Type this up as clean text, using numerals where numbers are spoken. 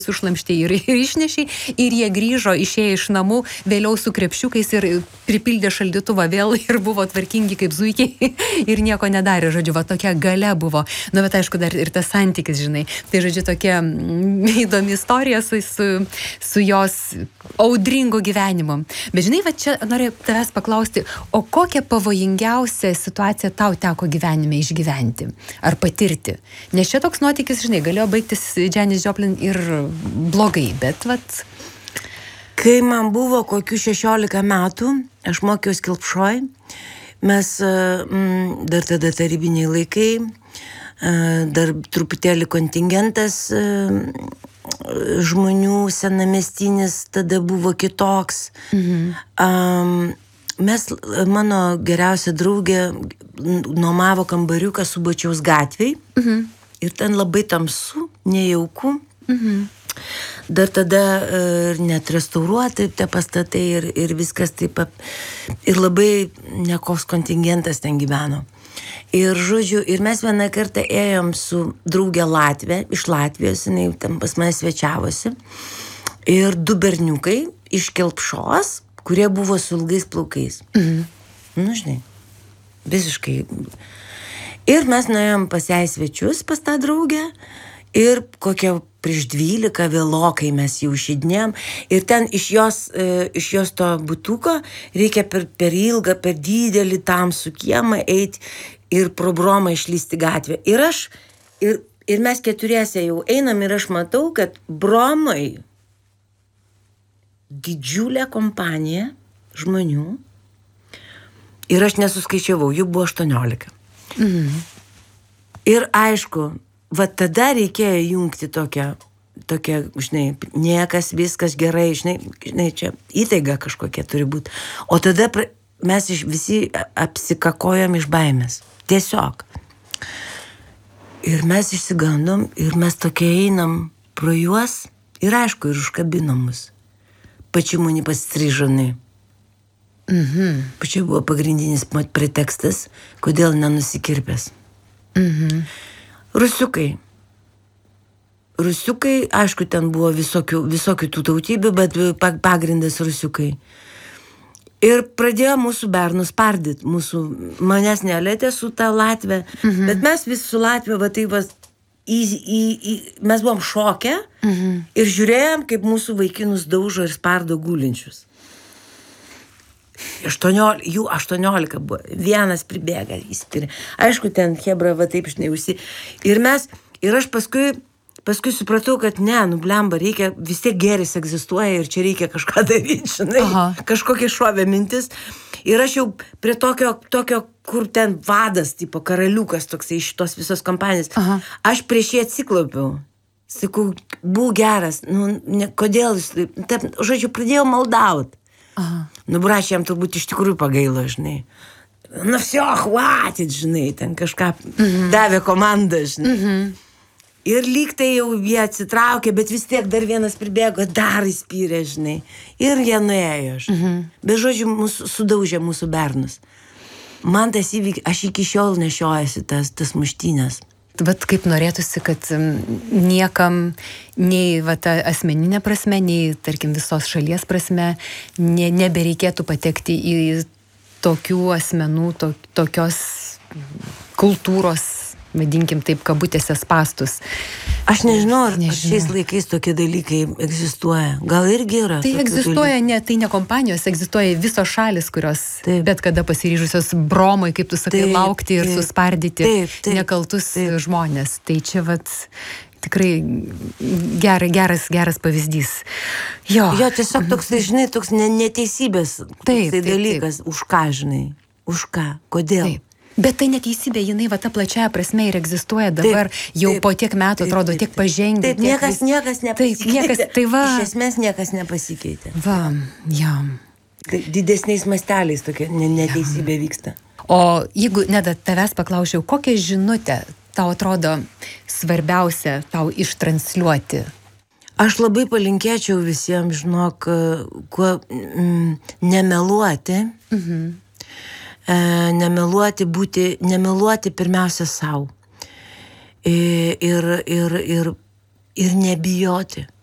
sušlamštė ir išnešiai, ir jie grįžo, išėjo iš namų, vėliau su krepšiukais ir pripildė šaldytuvą vėl ir buvo tvarkingi kaip zuikiai ir nieko nedarė, žodžiu, va tokia galia buvo. Nu, bet aišku, dar ir tas santykis, žinai. Tai, žodžiu, tokia įdomi istorija su jos audringu gyvenimu. Bet, žinai, va čia noriu tavęs paklausti, o kokią pavojingiausią situaciją tau teko gyvenime išgyventi ar patirti? Nes čia toks nuotykis, žinai, galėjo baigtis Janis Joplin ir blogai, bet vat... Kai man buvo kokių 16 metų, aš mokiausi Kilpšoj, mes dar tada tarybiniai laikai, dar truputėlį kontingentas žmonių senamiestinis tada buvo kitoks. Mano geriausia draugė nuomavo kambariuką Subačiaus gatvėj ir ten labai tamsu, nejauku. Dar tada net restauruoti tie pastatai ir viskas taip, ir labai nekoks kontingentas ten gyveno. Ir žodžiu, ir mes vieną kartą ėjom su draugė Latvė, iš Latvijos, jinai ten pas mane svečiavosi, ir 2 berniukai iš Kelpšos, kurie buvo su ilgais plaukais. Nu, žinai, visiškai. Ir mes nuėjom pas ją į svečius, pas tą draugę, ir kokią prieš 12 vėlokai mes jau išeidinėjom, ir ten iš jos to butuko reikia per ilgą, per didelį tamsų kiemą eiti ir pro bromą išlysti gatvę. Ir mes keturiese jau einam ir aš matau, kad bromai didžiulė kompanija žmonių ir aš nesuskaičiavau, jų buvo 18. Ir aišku, va tada reikėjo jungti tokią, žinai, niekas, viskas gerai, žinai, čia įtaiga kažkokia turi būti. O tada mes visi apsikakojom iš baimės. Tiesiog. Ir mes išsigandom, ir mes tokie einam pro juos, ir aišku, ir užkabinom mus. Почему pasistrižonai. Čia buvo pagrindinis pretekstas, kodėl nenusikirpęs. Rusiukai, aišku, ten buvo visokių tų tautybių, bet pagrindas rusiukai. Ir pradėjo mūsų bernus spardyti, manęs nelietė su ta Latvė, bet mes vis su Latvė, va tai va, mes buvom šokę ir žiūrėjom, kaip mūsų vaikinus daužo ir spardo gulinčius. Jų 18 buvo. Vienas pribėga, įspirė. Aišku, ten hebra va taip, žinai, ir aš paskui supratau, kad blemba, reikia, vis tiek gėris egzistuoja ir čia reikia kažką daryti, žinai, kažkokia šovė mintis. Ir aš jau prie tokio, kur ten vadas, tipo karaliukas toksai iš tos visos kompanijos, aš prieš jį atsiklaupiau. Sakau, būk geras, kodėl jis, žodžiu, pradėjau maldauti. Bračiai jam turbūt iš tikrųjų pagailo, žinai. Всё, хватит, žinai, ten kažką davė komandą, žinai. Ir lyg tai jau jie atsitraukė, bet vis tiek dar vienas pribėgo, dar įspyrė, žinai. Ir jie nuėjo, žinai. Bet žodžiu, sudaužė mūsų bernus. Man tas įvykis, aš iki šiol nešiojasi tas muštynės. Vat kaip norėtųsi, kad niekam, nei ta asmeninė prasme, nei, tarkim, visos šalies prasme, nebereikėtų patekti į tokių asmenų, tokios kultūros, vadinkim taip, kabutėse spastus. Aš nežinau, ar šiais laikais tokie dalykai egzistuoja. Gal irgi yra. Tai egzistuoja, tai ne kompanijos, egzistuoja visos šalis, kurios bet kada pasiryžusios bromai, kaip tu sakai, laukti ir suspardyti nekaltus žmonės. Tai čia tikrai geras pavyzdys. Jo, tiesiog toks, žinai, toks neteisybės dalykas. Už ką, žinai? Už ką? Kodėl? Bet tai neteisybė, jinai ta plačiaja prasme ir egzistuoja dabar, jau po tiek metų, atrodo, tiek pažengė. Taip, niekas nepasikeitė. Iš esmės niekas nepasikeitė. Didesniais masteliais tokia neteisybė vyksta. O jeigu, Neda, tavęs paklausiau, kokią žinutę tau atrodo svarbiausia tau ištransliuoti? Aš labai palinkėčiau visiems, žinok, kuo nemeluoti. Nemeluoti pirmiausia savo ir nebijoti.